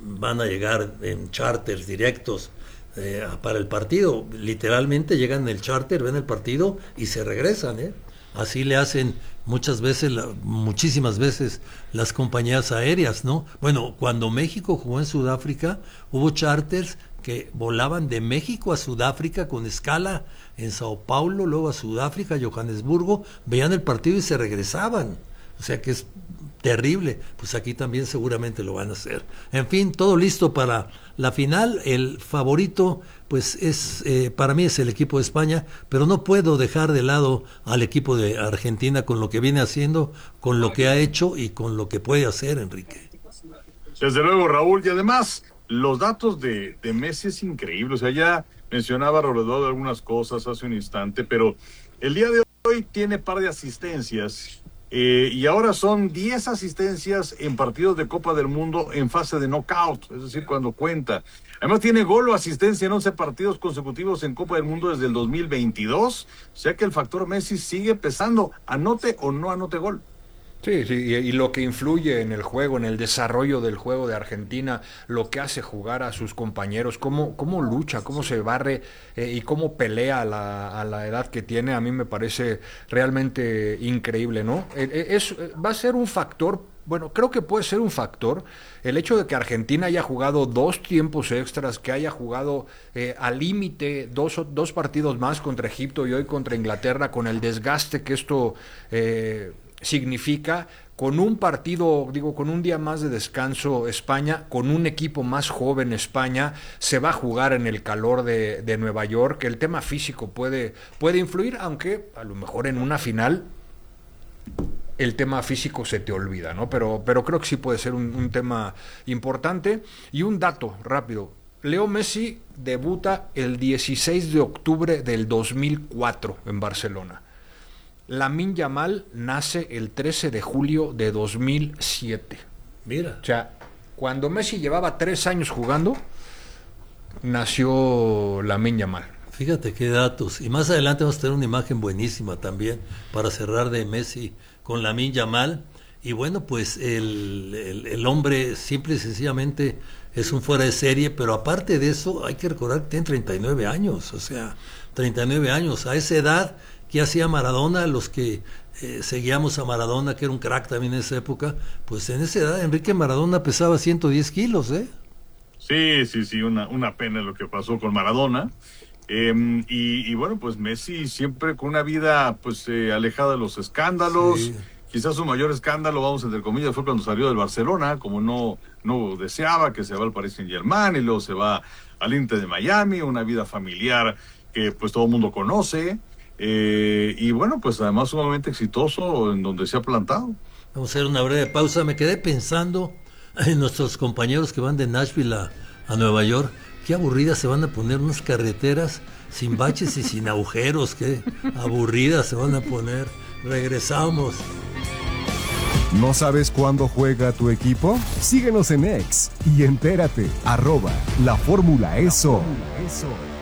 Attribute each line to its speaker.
Speaker 1: van a llegar en charters directos para el partido. Literalmente llegan en el charter, ven el partido y se regresan, ¿eh? Así le hacen muchísimas veces las compañías aéreas, ¿no? Bueno, cuando México jugó en Sudáfrica, hubo charters que volaban de México a Sudáfrica con escala en Sao Paulo, luego a Sudáfrica, Johannesburgo, veían el partido y se regresaban. O sea que es terrible. Pues aquí también seguramente lo van a hacer. En fin, todo listo para la final. El favorito, pues es para mí es el equipo de España, pero no puedo dejar de lado al equipo de Argentina con lo que viene haciendo, con lo que ha hecho y con lo que puede hacer, Enrique.
Speaker 2: Desde luego, Raúl, y además los datos de Messi es increíble. O sea, ya mencionaba Roledor algunas cosas hace un instante, pero el día de hoy tiene par de asistencias. Y ahora son 10 asistencias en partidos de Copa del Mundo en fase de knockout, es decir, cuando cuenta. Además tiene gol o asistencia en 11 partidos consecutivos en Copa del Mundo desde el 2022, o sea que el factor Messi sigue pesando, anote o no anote gol.
Speaker 3: Sí, y lo que influye en el juego, en el desarrollo del juego de Argentina, lo que hace jugar a sus compañeros, cómo lucha, cómo se barre y cómo pelea a la edad que tiene, a mí me parece realmente increíble, ¿no? Va a ser un factor, bueno, creo que puede ser un factor el hecho de que Argentina haya jugado 2 tiempos extras, que haya jugado al límite dos partidos más contra Egipto y hoy contra Inglaterra, con el desgaste que esto significa, con un partido, con un día más de descanso España, con un equipo más joven España, se va a jugar en el calor de Nueva York. El tema físico puede influir, aunque a lo mejor en una final el tema físico se te olvida, ¿no? Pero creo que sí puede ser un tema importante. Y un dato rápido: Leo Messi debuta el 16 de octubre del 2004 en Barcelona. Lamine Yamal nace el 13 de julio de 2007.
Speaker 1: Mira.
Speaker 3: O sea, cuando Messi llevaba 3 años jugando, nació Lamine Yamal.
Speaker 1: Fíjate qué datos. Y más adelante vamos a tener una imagen buenísima también para cerrar de Messi con Lamine Yamal. Y bueno, pues el hombre simple y sencillamente es un fuera de serie, pero aparte de eso hay que recordar que tiene 39 años. O sea, 39 años. A esa edad, ¿qué hacía Maradona? Los que seguíamos a Maradona, que era un crack también en esa época, pues en esa edad Enrique Maradona pesaba 110 kilos, ¿eh?
Speaker 2: Sí, una pena lo que pasó con Maradona. Y bueno, pues Messi siempre con una vida pues alejada de los escándalos. Sí. Quizás su mayor escándalo, vamos entre comillas, fue cuando salió del Barcelona, como no deseaba, que se va al Paris Saint-Germain y luego se va al Inter de Miami, una vida familiar que pues todo el mundo conoce. Y bueno, pues además sumamente exitoso en donde se ha plantado.
Speaker 1: Vamos a hacer una breve pausa. Me quedé pensando en nuestros compañeros que van de Nashville a Nueva York. Qué aburridas se van a poner unas carreteras sin baches y sin agujeros. Qué aburridas se van a poner. Regresamos.
Speaker 4: ¿No sabes cuándo juega tu equipo? Síguenos en X y entérate. @La Fórmula ESO.